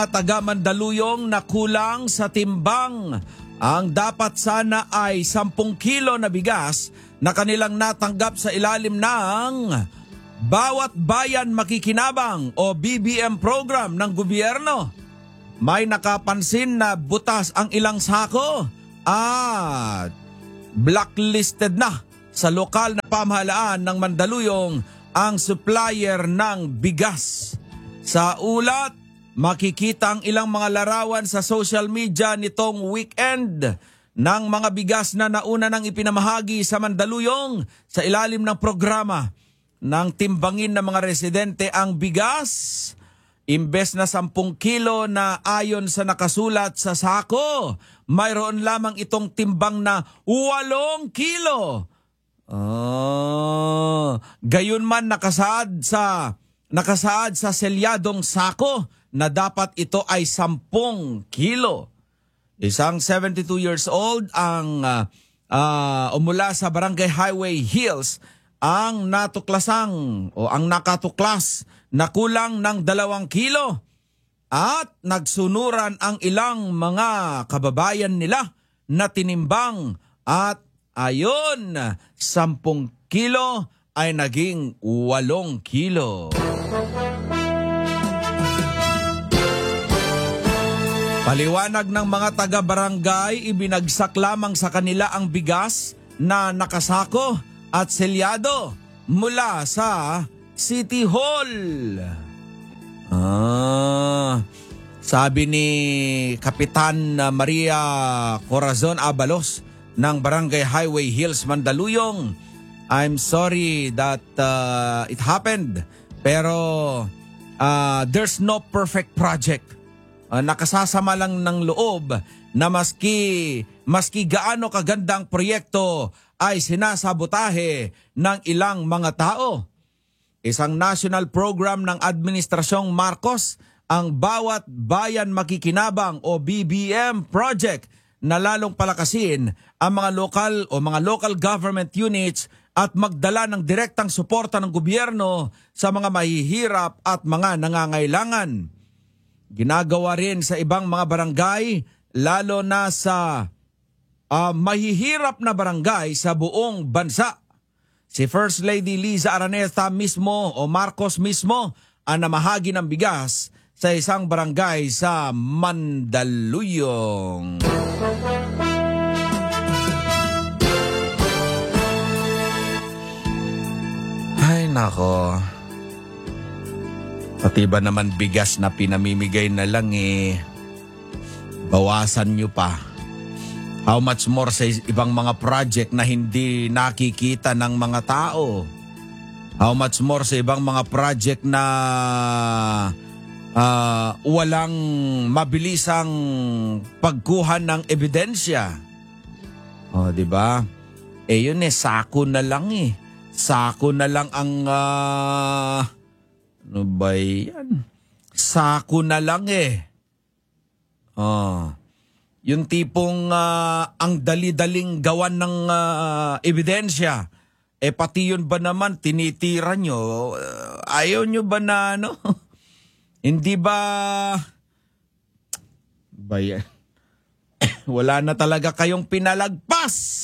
taga Mandaluyong na kulang sa timbang. Ang dapat sana ay 10 kilo na bigas na kanilang natanggap sa ilalim ng Bawat Bayan Makikinabang o BBM program ng gobyerno. May nakapansin na butas ang ilang sako at blacklisted na sa lokal na pamahalaan ng Mandaluyong ang supplier ng bigas. Sa ulat, makikita ang ilang mga larawan sa social media nitong weekend ng mga bigas na nauna nang ipinamahagi sa Mandaluyong sa ilalim ng programa ng timbangin ng mga residente ang bigas. Imbes na 10 kilo na ayon sa nakasulat sa sako, mayroon lamang itong timbang na 8 kilo. Gayon man nakasaad sa selyadong sako na dapat ito ay 10 kilo. Isang 72 years old ang umula sa Barangay Highway Hills ang nakatuklas na kulang ng 2 kilo at nagsunuran ang ilang mga kababayan nila na tinimbang at ayon 10 kilo ay naging 8 kilo. Paliwanag ng mga taga-barangay, ibinagsak lamang sa kanila ang bigas na nakasako at selyado mula sa City Hall. Sabi ni Kapitan Maria Corazon Abalos ng Barangay Highway Hills, Mandaluyong, I'm sorry that it happened, pero there's no perfect project. Nakasasama lang ng loob na maski gaano kagandang proyekto ay sinasabotahe ng ilang mga tao. Isang national program ng Administrasyong Marcos ang Bawat Bayan Makikinabang o BBM project na lalong palakasin ang mga local government units at magdala ng direktang suporta ng gobyerno sa mga mahihirap at mga nangangailangan. Ginagawa rin sa ibang mga barangay, lalo na sa mahihirap na barangay sa buong bansa. Si First Lady Liza Araneta mismo o Marcos mismo ang namahagi ng bigas sa isang barangay sa Mandaluyong. Ay nako. Pati ba naman bigas na pinamimigay na lang bawasan nyo pa. How much more sa ibang mga project na hindi nakikita ng mga tao? How much more sa ibang mga project na walang mabilisang pagkuha ng ebidensya? Di ba? Yun sako na lang Sako na lang ang ano ba yan? Sako na lang yung tipong ang dali-daling gawan ng ebidensya. Pati yun ba naman tinitira nyo? Ayaw nyo ba na Hindi ba yan? Wala na talaga kayong pinalagpas.